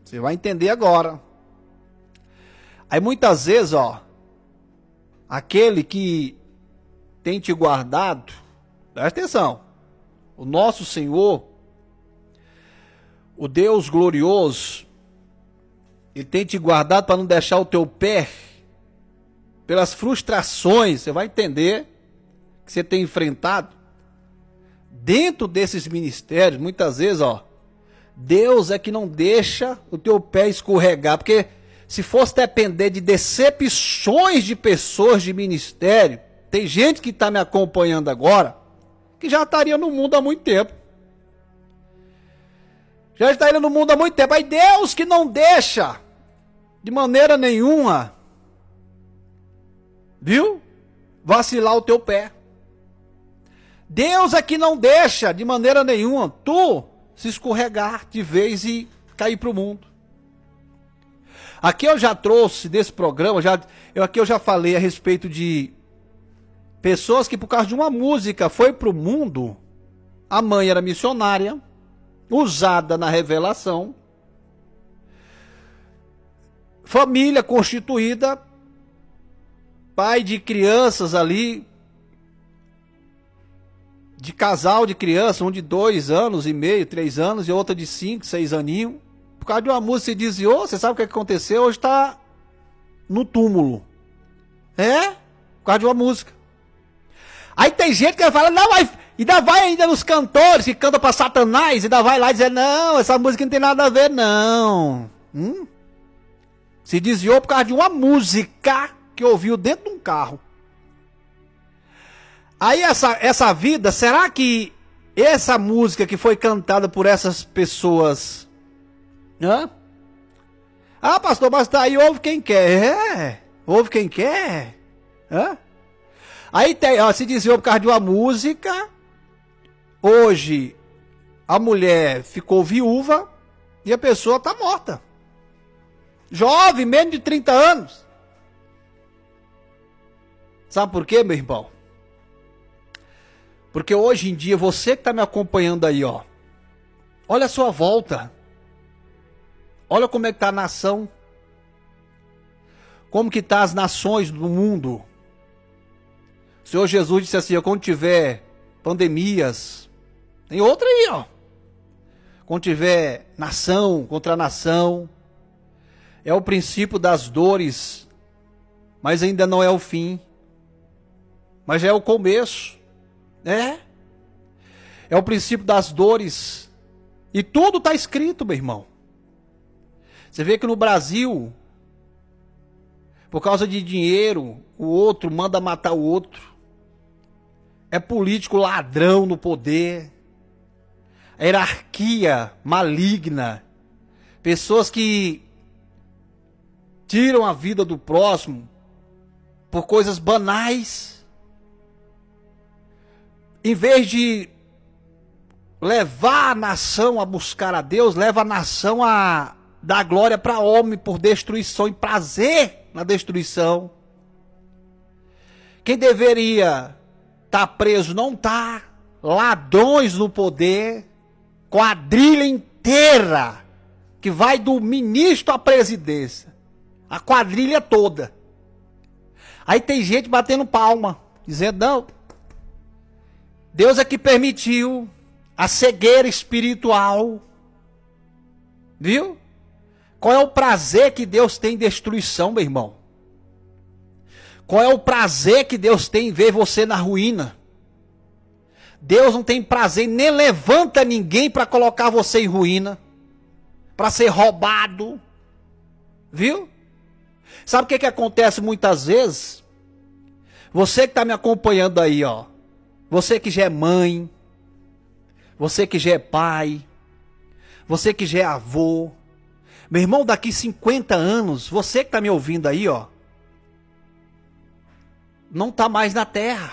Você vai entender agora. Aí muitas vezes, aquele que tem te guardado, presta atenção, o nosso Senhor, o Deus glorioso, Ele tem te guardado para não deixar o teu pé, pelas frustrações, você vai entender, que você tem enfrentado, dentro desses ministérios, muitas vezes, Deus é que não deixa o teu pé escorregar, porque se fosse depender de decepções de pessoas de ministério, tem gente que está me acompanhando agora, que já estaria no mundo há muito tempo. Já estaria no mundo há muito tempo. Aí Deus que não deixa, de maneira nenhuma, viu? Vacilar o teu pé. Deus é que não deixa, de maneira nenhuma, tu se escorregar de vez e cair para o mundo. Aqui eu já trouxe desse programa, aqui eu já falei a respeito de pessoas que por causa de uma música foi para o mundo. A mãe era missionária, usada na revelação, família constituída, pai de crianças ali, de casal de criança, um de 2 anos e meio, 3 anos, e outra de 5, 6 aninhos. Por causa de uma música, você desviou, você sabe o que aconteceu? Hoje está no túmulo. Por causa de uma música. Aí tem gente que fala, não, ainda vai ainda nos cantores que cantam para Satanás, ainda vai lá dizer, não, essa música não tem nada a ver, não. Se desviou por causa de uma música que ouviu dentro de um carro. Aí essa vida, será que essa música que foi cantada por essas pessoas... Ah, pastor, mas tá aí, ouve quem quer. Ouve quem quer. Aí se desviou por causa de uma música. Hoje, a mulher ficou viúva e a pessoa tá morta. Jovem, menos de 30 anos. Sabe por quê, meu irmão? Porque hoje em dia, você que está me acompanhando aí, olha a sua volta. Olha como é que está a nação. Como que está as nações do mundo. O Senhor Jesus disse assim, quando tiver pandemias, tem outra aí, quando tiver nação contra nação, é o princípio das dores, mas ainda não é o fim. Mas já é o começo. É o princípio das dores. E tudo está escrito, meu irmão. Você vê que no Brasil, por causa de dinheiro, o outro manda matar o outro. É político ladrão no poder. A hierarquia maligna. Pessoas que tiram a vida do próximo por coisas banais. Em vez de levar a nação a buscar a Deus, leva a nação a dar glória para homem por destruição e prazer na destruição. Quem deveria estar preso não está. Ladrões no poder, quadrilha inteira, que vai do ministro à presidência. A quadrilha toda. Aí tem gente batendo palma, dizendo, não, Deus é que permitiu a cegueira espiritual. Viu? Qual é o prazer que Deus tem em destruição, meu irmão? Qual é o prazer que Deus tem em ver você na ruína? Deus não tem prazer, nem levanta ninguém para colocar você em ruína, para ser roubado. Viu? Sabe o que acontece muitas vezes? Você que está me acompanhando aí, você que já é mãe, você que já é pai, você que já é avô, meu irmão, daqui 50 anos, você que está me ouvindo aí, não está mais na terra.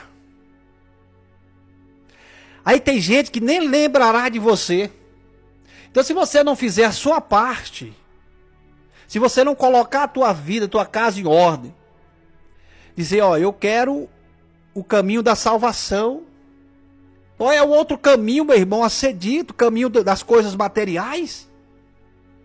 Aí tem gente que nem lembrará de você. Então se você não fizer a sua parte, se você não colocar a tua vida, a tua casa em ordem, dizer, eu quero o caminho da salvação. Qual é o outro caminho, meu irmão, a ser dito? O caminho das coisas materiais?